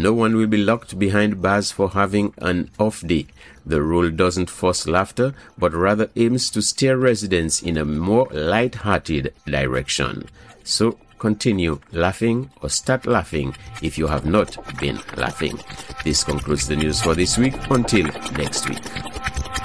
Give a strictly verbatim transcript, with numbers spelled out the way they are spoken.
No one will be locked behind bars for having an off day. The rule doesn't force laughter, but rather aims to steer residents in a more light-hearted direction. So continue laughing or start laughing if you have not been laughing. This concludes the news for this week. Until next week.